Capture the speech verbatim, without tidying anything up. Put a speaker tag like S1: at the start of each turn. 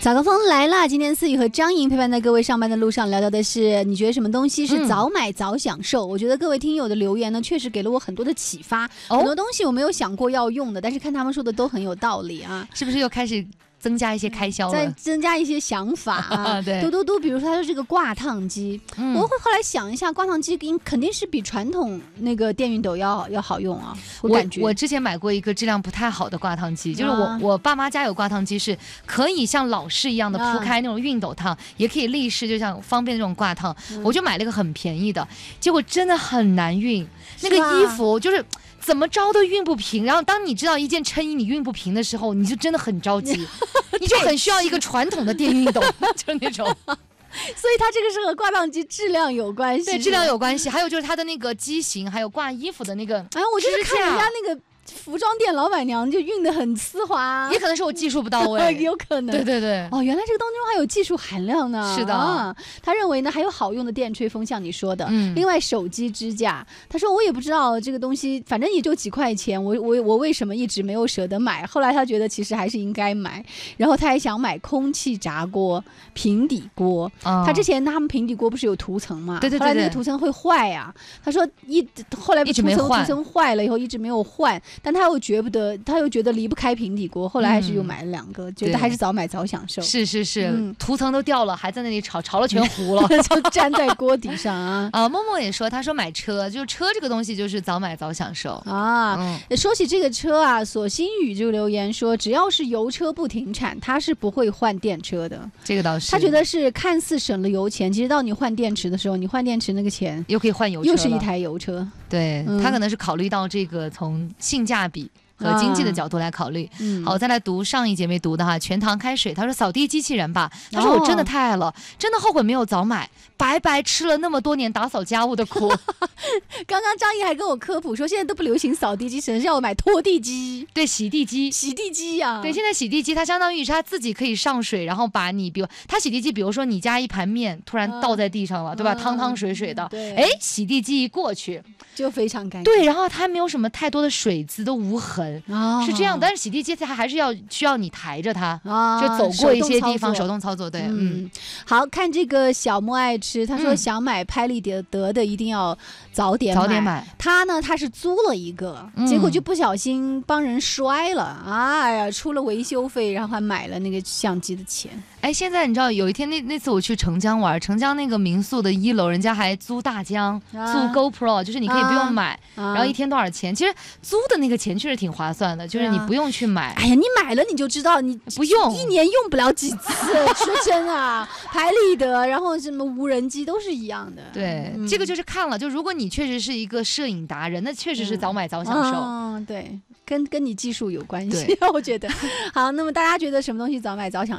S1: 早高峰来啦！今天思雨和张莹陪伴在各位上班的路上，聊聊的是你觉得什么东西是早买早享受？嗯、我觉得各位听友的留言呢，确实给了我很多的启发。哦、很多东西我没有想过要用的，但是看他们说的都很有道理啊！
S2: 是不是又开始增加一些开销了？
S1: 再增加一些想法啊！
S2: 对，
S1: 嘟嘟嘟，比如说他说这个挂烫机，嗯、我会后来想一下，挂烫机肯定是比传统那个电熨斗要要好用啊。我感觉
S2: 我我之前买过一个质量不太好的挂烫机，就是我、啊、我爸妈家有挂烫机，是可以像老式一样的铺开那种熨斗烫，啊、也可以立式，就像方便那种挂烫。嗯、我就买了一个很便宜的，结果真的很难熨，那个衣服就是。怎么着都熨不平，然后当你知道一件衬衣你熨不平的时候，你就真的很着急，你就很需要一个传统的电熨斗，就是那种。
S1: 所以它这个是和挂烫机质量有关系，
S2: 对，质量有关系。还有就是它的那个机型，还有挂衣服的那个，
S1: 哎，我就是看人家那个。服装店老板娘就熨得很丝滑，
S2: 也可能是我技术不到位，
S1: 有可能。
S2: 对对对，
S1: 哦，原来这个当中还有技术含量呢。
S2: 是的，啊、
S1: 他认为呢还有好用的电吹风，像你说的。
S2: 嗯。
S1: 另外手机支架，他说我也不知道这个东西，反正也就几块钱，我我我为什么一直没有舍得买？后来他觉得其实还是应该买，然后他还想买空气炸锅、平底锅。哦、他之前他们平底锅不是有涂层嘛？
S2: 对对对对。
S1: 后来那个涂层会坏啊，他说一后来涂层涂层坏了以后一直没有换，但他又觉不得。他又觉得离不开平底锅，后来还是又买了两个，嗯、觉得还是早买早享受。
S2: 是是是，嗯、涂层都掉了，还在那里炒，炒了全糊了，
S1: 就粘在锅底上啊。
S2: 啊，默默也说，他说买车，就是车这个东西就是早买早享受
S1: 啊。嗯、说起这个车啊，索心宇就留言说，只要是油车不停产，他是不会换电车的。
S2: 这个倒是，
S1: 他觉得是看似省了油钱，其实到你换电池的时候，你换电池那个钱
S2: 又可以换油车，
S1: 又是一台油车。
S2: 对、嗯、他可能是考虑到这个从性价比和经济的角度来考虑。啊嗯、好，再来读上一节没读的哈，全糖开水，他说扫地机器人吧，他说我真的太爱了，哦、真的后悔没有早买，白白吃了那么多年打扫家务的苦。
S1: 刚刚张毅还跟我科普说，现在都不流行扫地机器人，是要买拖地机，
S2: 对，洗地机，
S1: 洗地机呀、啊，
S2: 对，现在洗地机它相当于是它自己可以上水，然后把你，比如它洗地机，比如说你家一盘面突然倒在地上了，嗯、对吧？汤汤水水的，哎、嗯，洗地机一过去
S1: 就非常干净，
S2: 对，然后它没有什么太多的水渍，都无痕，哦、是这样。但是洗地机它还是要需要你抬着它，哦、就走过一些地方，手动操作，对，嗯，
S1: 嗯好看这个小莫爱吃，他说想买拍立得的一定要早点买，
S2: 早点买。
S1: 他呢，他是租了一个，嗯、结果就不小心帮人摔了，哎呀，出了维修费，然后还买了那个相机的钱。
S2: 哎，现在你知道有一天那那次我去澄江玩，澄江那个民宿的一楼，人家还租大疆，啊、租 GoPro， 就是你可以不用买，啊、然后一天多少钱？其实租的那个钱确实挺划算的，就是你不用去买。
S1: 哎呀，你买了你就知道，你
S2: 不用
S1: 一年用不了几次，说真啊，拍立得，然后什么无人机都是一样的。
S2: 对，嗯、这个就是看了，就如果你确实是一个摄影达人，那确实是早买早享受。
S1: 嗯，对，跟跟你技术有关系，我觉得。好，那么大家觉得什么东西早买早享受？